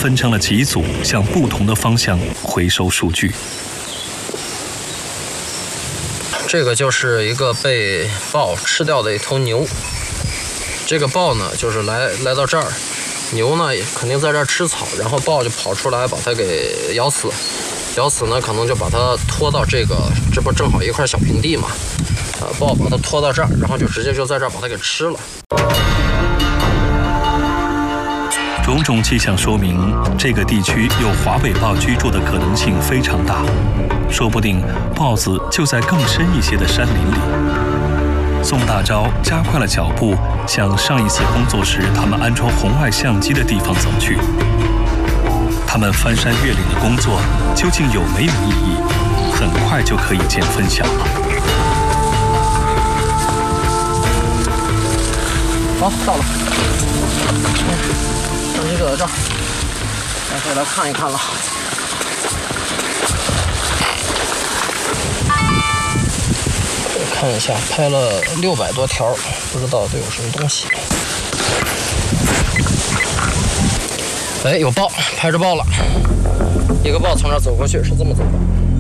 分成了几组，向不同的方向回收数据。 这个就是一个被豹吃掉的一头牛。这个豹呢，就是来到这儿，牛呢肯定在这儿吃草，然后豹就跑出来把它给咬死。咬死呢，可能就把它拖到这不正好一块小平地嘛，豹把它拖到这儿，然后就直接就在这儿把它给吃了。 种种迹象说明，这个地区有华尾豹居住的可能性非常大，说不定豹子就在更深一些的山林里。宋大钊加快了脚步，向上一次工作时他们安装红外相机的地方走去。他们翻山越岭的工作究竟有没有意义？很快就可以见分晓了。 好，到了。相机就在这儿，待会来看一看了。看一下，拍了600多条，不知道都有什么东西。哎，有豹，拍着豹了。一个豹从这儿走过去，是这么走的。